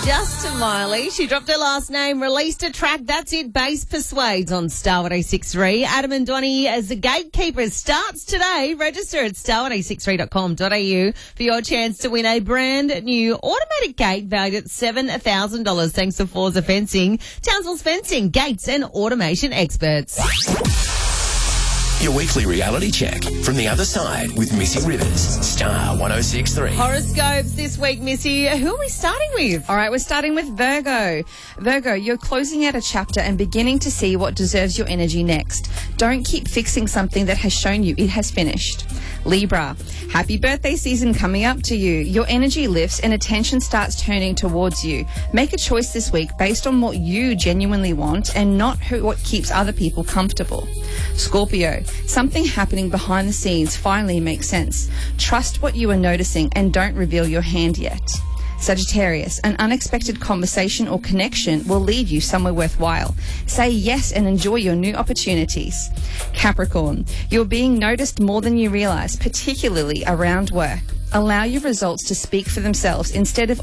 Justin Miley. She dropped her last name, released a track. That's it. Bass Persuades on Starwood 863. Adam and Donnie as the gatekeepers starts today. Register at starwood863.com.au for your chance to win a brand new automatic gate valued at $7,000 thanks to Forza Fencing, Townsville's fencing, gates and automation experts. Your weekly reality check from the other side with Missy Rivers, Star 106.3. Horoscopes this week, Missy. Who are we starting with? All right, we're starting with Virgo. Virgo, you're closing out a chapter and beginning to see what deserves your energy next. Don't keep fixing something that has shown you it has finished. Libra, happy birthday season coming up to you. Your energy lifts and attention starts turning towards you. Make a choice this week based on what you genuinely want and not what keeps other people comfortable. Scorpio, something happening behind the scenes finally makes sense. Trust what you are noticing and don't reveal your hand yet. Sagittarius, an unexpected conversation or connection will lead you somewhere worthwhile. Say yes and enjoy your new opportunities. Capricorn, you're being noticed more than you realize, particularly around work. Allow your results to speak for themselves instead of